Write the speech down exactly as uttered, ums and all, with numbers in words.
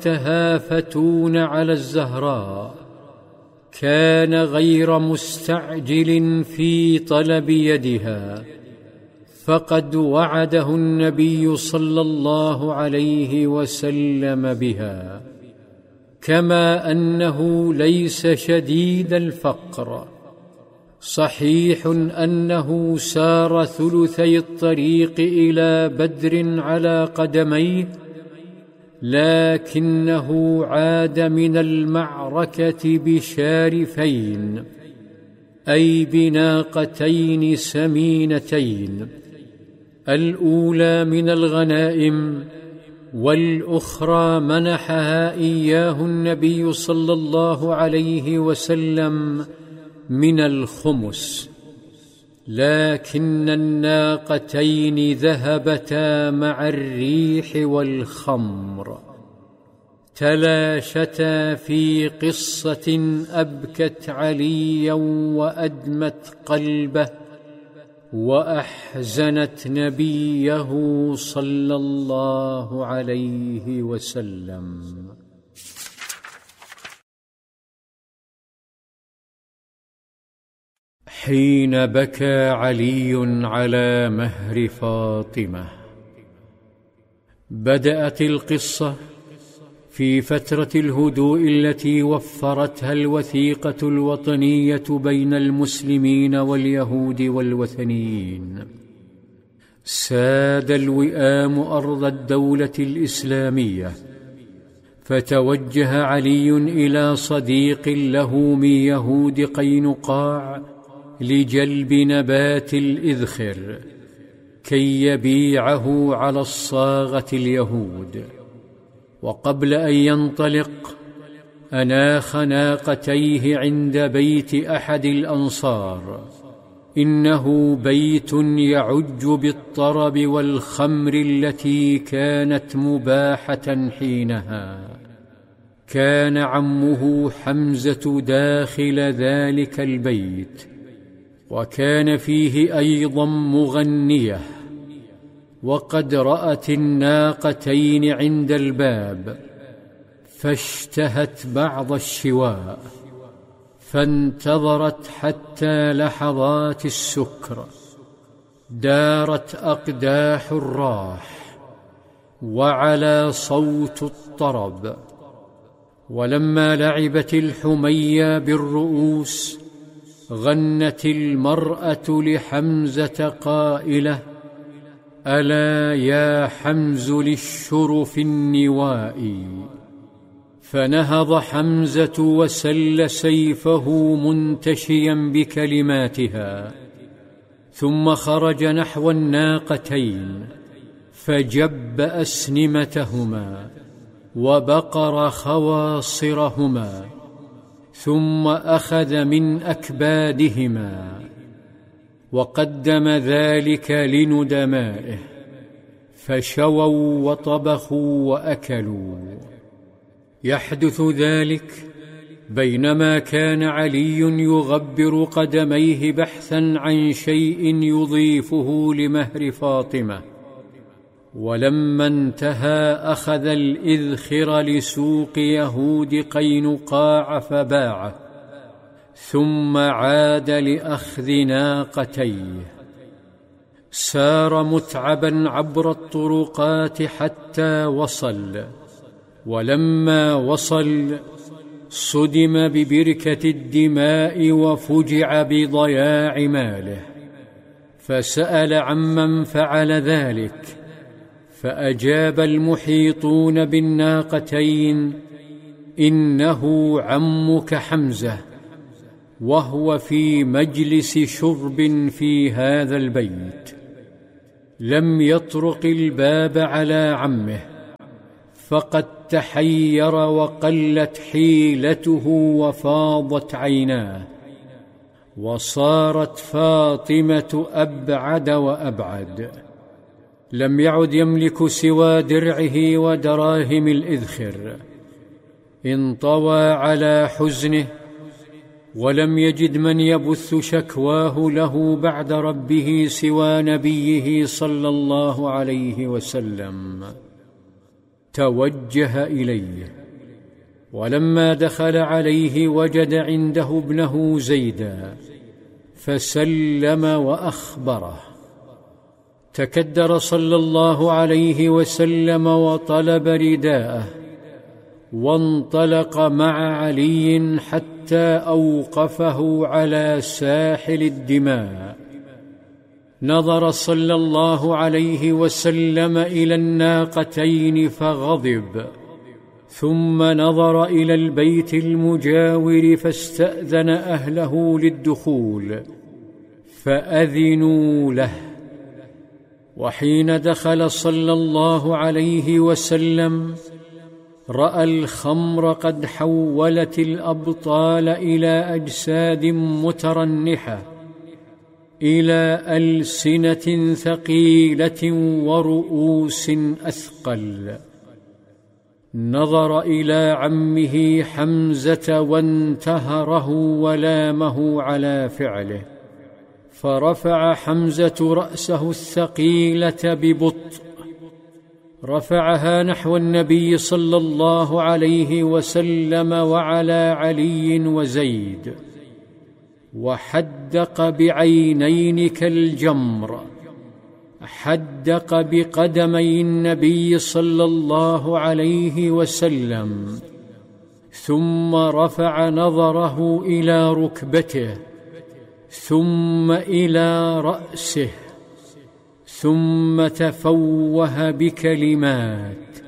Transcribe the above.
تهافتون على الزهراء كان غير مستعجل في طلب يدها، فقد وعده النبي صلى الله عليه وسلم بها، كما أنه ليس شديد الفقر. صحيح أنه سار ثلثي الطريق إلى بدر على قدميه، لكنه عاد من المعركة بشارفين، أي بناقتين سمينتين، الأولى من الغنائم والأخرى منحها إياه النبي صلى الله عليه وسلم من الخمس، لكن الناقتين ذهبتا مع الريح والخمر، تلاشتا في قصة أبكت عليا وأدمت قلبه وأحزنت نبيه صلى الله عليه وسلم. حين بكى علي على مهر فاطمة. بدأت القصة في فترة الهدوء التي وفرتها الوثيقة الوطنية بين المسلمين واليهود والوثنيين. ساد الوئام أرض الدولة الإسلامية، فتوجه علي إلى صديق له من يهود قينقاع لجلب نبات الإذخر كي يبيعه على الصاغة اليهود. وقبل أن ينطلق أناخ ناقتيه عند بيت أحد الأنصار، إنه بيت يعج بالطرب والخمر التي كانت مباحة حينها. كان عمه حمزة داخل ذلك البيت، وكان فيه أيضا مغنية، وقد رأت الناقتين عند الباب فاشتهت بعض الشواء، فانتظرت حتى لحظات السكر. دارت أقداح الراح وعلى صوت الطرب، ولما لعبت الحمية بالرؤوس غنت المرأة لحمزة قائلة: ألا يا حمز للشرف النوائي. فنهض حمزة وسل سيفه منتشيا بكلماتها، ثم خرج نحو الناقتين فجب أسنمتهما وبقر خواصرهما، ثم أخذ من أكبادهما وقدم ذلك لندمائه، فشووا وطبخوا وأكلوا. يحدث ذلك بينما كان علي يغبر قدميه بحثا عن شيء يضيفه لمهر فاطمة. ولما انتهى أخذ الإذخر لسوق يهود قينقاع فباعه، ثم عاد لأخذ ناقتيه. سار متعبا عبر الطرقات حتى وصل، ولما وصل صدم ببركة الدماء وفجع بضياع ماله، فسأل عمن فعل ذلك، فأجاب المحيطون بالناقتين: إنه عمك حمزة، وهو في مجلس شرب في هذا البيت. لم يطرق الباب على عمه، فقد تحير وقلت حيلته وفاضت عيناه، وصارت فاطمة أبعد وأبعد. لم يعد يملك سوى درعه ودراهم الإذخر. انطوى على حزنه، ولم يجد من يبث شكواه له بعد ربه سوى نبيه صلى الله عليه وسلم. توجه إليه، ولما دخل عليه وجد عنده ابنه زيدا فسلم وأخبره. تكدر صلى الله عليه وسلم وطلب رداءه، وانطلق مع علي حتى أوقفه على ساحل الدماء. نظر صلى الله عليه وسلم إلى الناقتين فغضب، ثم نظر إلى البيت المجاور فاستأذن أهله للدخول فأذنوا له. وحين دخل صلى الله عليه وسلم رأى الخمر قد حولت الأبطال إلى أجساد مترنحة، إلى ألسنة ثقيلة ورؤوس أثقل. نظر إلى عمه حمزة وانتهره ولامه على فعله، فرفع حمزة رأسه الثقيلة ببطء، رفعها نحو النبي صلى الله عليه وسلم وعلى علي وزيد، وحدق بعينين كالجمر، حدق بقدمي النبي صلى الله عليه وسلم، ثم رفع نظره إلى ركبته، ثم إلى رأسه، ثم تفوه بكلمات: